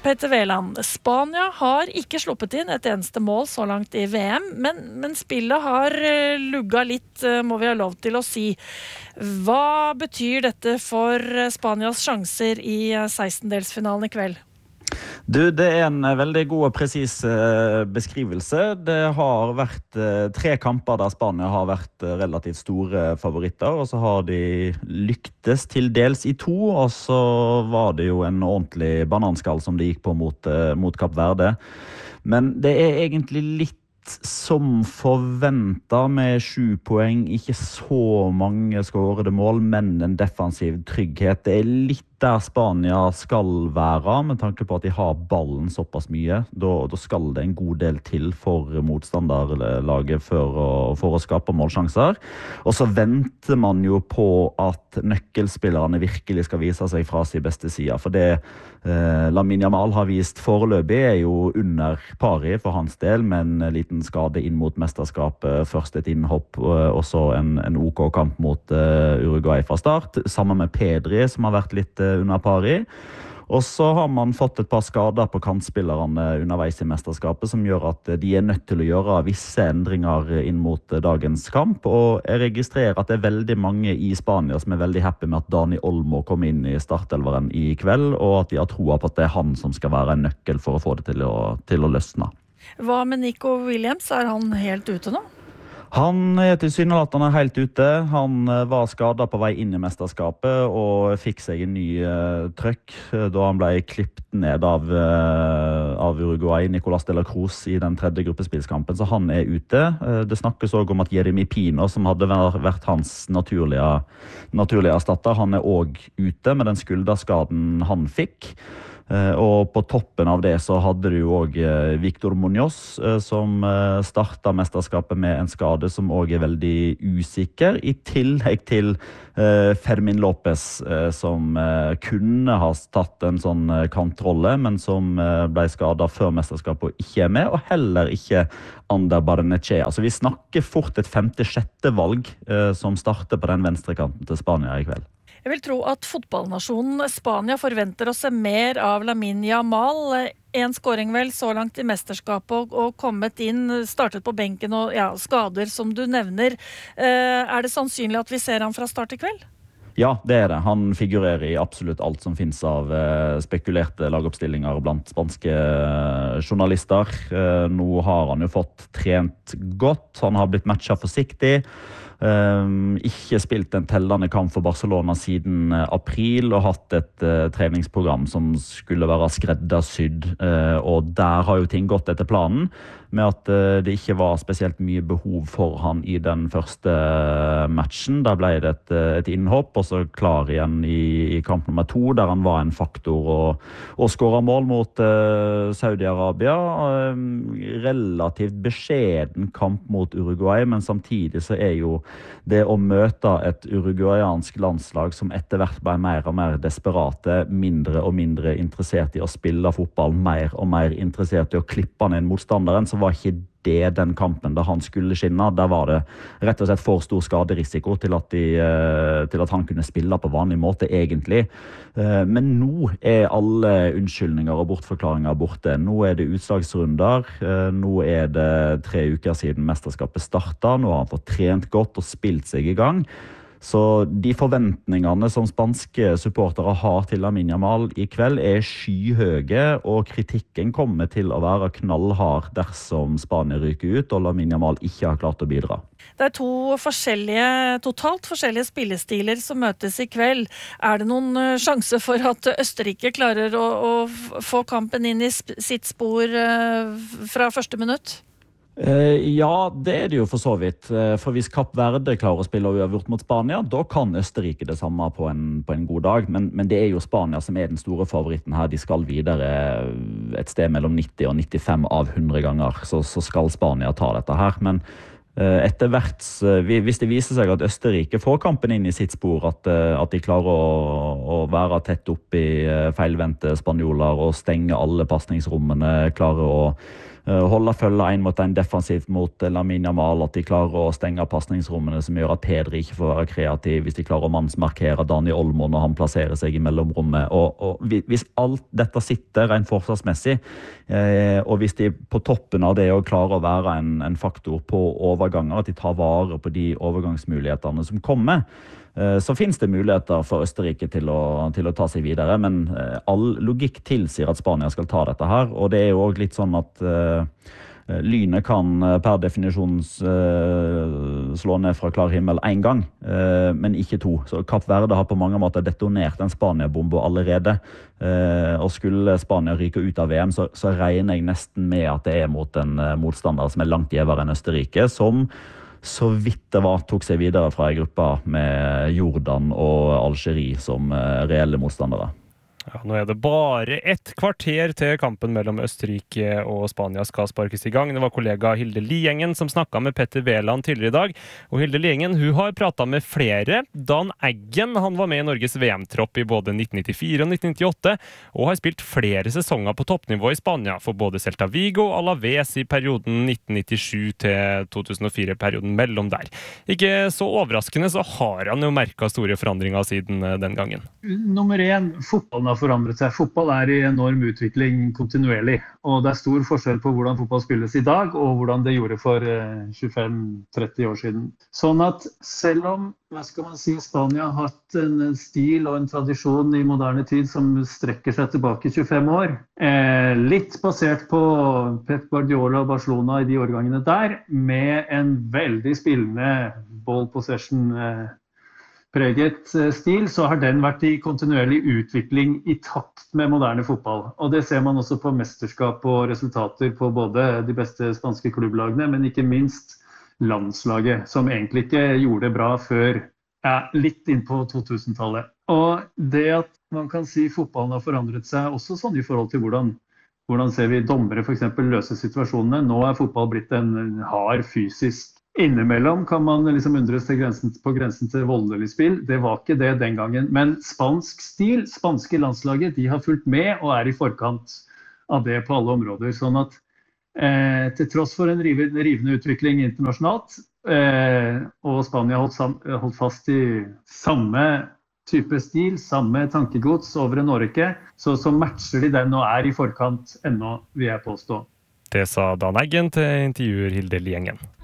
Petter Veland, Spania har ikke sluppet inn et eneste mål så langt i VM, men spillet har lugget litt, må vi ha lov til å si. Hva betyr dette for Spanias sjanser i 16-delsfinalen i kveld? Det en veldig god og presis beskrivelse. Det har vært 3 kamper der Spania har vært relativt store favoritter, og så har de lyktes til dels i 2, og så var det jo en ordentlig bananskall som de gikk på mot Kapp Verde. Men det egentlig litt som forventet med 7 poeng, ikke så mange skårede mål, men en defensiv trygghet. Det litt der Spania skal være, med tanke på at de har ballen såpass mye. Da skal det en god del til for motstanderlaget for å skape målsjanser. Og så venter man jo på at nøkkelspillerne virkelig skal vise seg fra sin beste side. For det Lamine Yamal har vist foreløpig jo under pari for hans del, med en liten skade inn mot mesterskapet, først et innhopp, og så en OK kamp mot Uruguay fra start, sammen med Pedri, som har vært litt under pari. Og så har man fått et par skader på kantspillerne underveis i mesterskapet, som gjør at de nødt til å gjøre visse endringer inn mot dagens kamp. Og jeg registrerer at det veldig mange i Spania som veldig happy med at Dani Olmo kom inn i startelveren i kveld, og at de har troa på at det han som skal være en nøkkel for å få det til å løsne. Hva med Nico Williams? Han helt ute nå? Han tilsynelatende helt ute. Han var skadet på vei inn i mesterskapet og fikk seg en ny trøkk da han ble klippet ned av Uruguay, Nicolás de la Cruz, i den 3. gruppespillskampen, så han ute. Det snakkes også om at Jeremy Pino, som hadde vært hans naturlige erstatter, han også ute med den skulderskaden han fikk. Og på toppen av det så hadde du jo også Victor Muñoz, som startet mesterskapet med en skade som også veldig usikker, i tillegg til Fermin Lopez, som kunne ha tatt en sånn kantrolle, men som ble skadet før mesterskapet og ikke med, og heller ikke Ander Barnechea. Altså vi snakker fort et 5.-6. valg som starter på den venstrekanten til Spania i kveld. Jeg vil tro at fotballnasjonen Spania forventer å se mer av Lamine Yamal. En skåring vel så langt i mesterskapet og kommet inn, startet på benken og skader som du nevner. Det sannsynlig at vi ser han fra start i kveld? Ja, det det. Han figurerer i absolutt alt som finnes av spekulerte lagoppstillinger blant spanske journalister. Nå har han jo fått trent godt, han har blitt matchet forsiktig. Ikke spilt en tellende kamp for Barcelona siden april og hatt et treningsprogram som skulle være skreddersydd, og der har jo ting gått etter planen, med at det ikke var spesielt mye behov for han i den første matchen. Der ble det et innhopp, og så klar igjen i kamp nummer 2, der han var en faktor og skåret mål mot Saudi-Arabia. Relativt beskjeden kamp mot Uruguay, men samtidig så jo det å møte et uruguayansk landslag som etter hvert ble mer og mer desperate, mindre og mindre interessert i å spille fotball, mer og mer interessert i å klippe ned motstanderen, så var ikke det den kampen da han skulle skinne. Der var det rett og slett for stor skaderisiko til at han kunne spille på vanlig måte egentlig. Men nå alle unnskyldninger og bortforklaringer borte. Nå det utslagsrunder. Nå det 3 uker siden mesterskapet startet. Nå har han fått trent godt og spilt seg i gang. Så de forventningene som spanske supportere har til Lamine Yamal i kveld skyhøye, og kritikken kommer til å være knallhard dersom Spania ryker ut og Lamine Yamal ikke har klart å bidra. Det 2 totalt forskjellige spillestiler som møtes i kveld. Det noen sjanse for at Østerrike klarer å få kampen inn i sitt spor fra første minutt? Ja, det det jo for så vidt. For hvis Kapp Verde klarer å spille uavgjort mot Spania, da kan Østerrike det samme på en god dag. Men det jo Spania som den store favoritten her. De skal videre et sted mellom 90 og 95 av 100 ganger. Så skal Spania ta dette her. Men etter hvert, hvis det viser seg at Østerrike får kampen inn i sitt spor, at de klarer å være tett opp i feilvendte spanjoler og stenge alle passningsrommene, klarer holde følge en mot en defensivt mot Lamine Yamal, at de klarer å stenge passningsrommene som gjør at Pedri ikke får være kreativ, hvis de klarer å mannsmarkere Dani Olmo når han plasserer seg i mellomrommet. Og hvis alt dette sitter rent forsvarsmessig, og hvis de på toppen av det å klare å være en faktor på overganger, at de tar vare på de overgangsmulighetene som kommer, så finnes det muligheter for Østerrike til å ta seg videre, men all logikk tilsier at Spania skal ta dette her, og det er jo også litt sånn at lynet kan per definisjon slå ned fra klar himmel en gang, men ikke to. Så Kapp Verde har på mange måter detonert en Spania-bombe allerede, og skulle Spania ryke ut av VM, så regner jeg nesten med at det er mot en motstander som er langt gjevere enn Østerrike, som så vidt det var tok seg videre fra en gruppe med Jordan og Algerie som reelle motstandere. Ja, nå er det bare ett kvarter til kampen mellom Østerrike og Spania skal sparkes i gang. Det var kollega Hilde Liengen som snakket med Petter Wæland tidligere i dag. Og Hilde Liengen, hun har pratet med flere. Dan Eggen, han var med i Norges VM-tropp i både 1994 og 1998, og har spilt flere sesonger på toppnivå i Spania for både Celta Vigo og Alaves i perioden 1997 til 2004-perioden mellom der. Ikke så overraskende så har han jo merket store forandringer siden den gangen. Nummer 1, fotballen har forandret seg. Fotball er i enorm utvikling kontinuerlig, og det er stor forskjell på hvordan fotball spilles i dag og hvordan det gjorde for 25-30 år siden. Sånn at selv om, Spania har hatt en stil og en tradisjon i moderne tid som strekker seg tilbake 25 år, litt basert på Pep Guardiola og Barcelona i de årgangene der, med en veldig spillende ball possession preget stil, så har den vært i kontinuerlig utvikling i takt med moderne fotball. Og det ser man også på mesterskap og resultater på både de beste spanske klubblagene, men ikke minst landslaget, som egentlig ikke gjorde det bra før litt inn på 2000-tallet. Og det at man kan si fotballen har forandret seg også sånn i forhold til hvordan ser vi dommere for eksempel løse situasjonene. Nå er fotball blitt en hard fysisk. Innimellom kan man liksom undres på grensen til voldelig spill. Det var ikke det den gangen. Men spansk stil, spanske landslaget, de har fulgt med og er i forkant av det på alle områder. Sånn at til tross for en rivende utvikling internasjonalt, og Spania holdt fast i samme type stil, samme tankegods over en årrekke, så matcher de den og er i forkant ennå, vil jeg påstå. Det sa Dan Eggen til intervjuer Hilde Liengen.